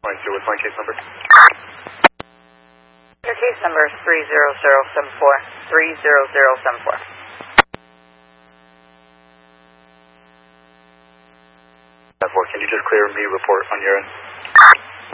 Line 2, what's my case number? Your case number is 30074. 30074. Can you just clear me report on your end?